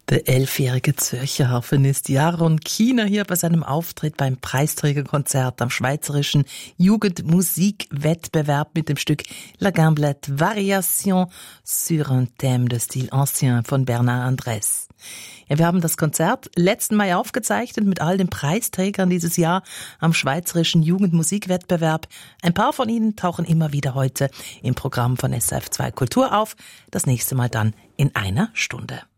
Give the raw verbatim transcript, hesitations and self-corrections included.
Der elfjährige Zürcher Harfenist Jaron Kiener hier bei seinem Auftritt beim Preisträgerkonzert am Schweizerischen Jugendmusikwettbewerb mit dem Stück La Gamblette Variation sur un thème de style ancien von Bernard Andrès. Ja, wir haben das Konzert letzten Mai aufgezeichnet mit all den Preisträgern dieses Jahr am Schweizerischen Jugendmusikwettbewerb. Ein paar von ihnen tauchen immer wieder heute im Programm von S R F zwei Kultur auf. Das nächste Mal dann in einer Stunde.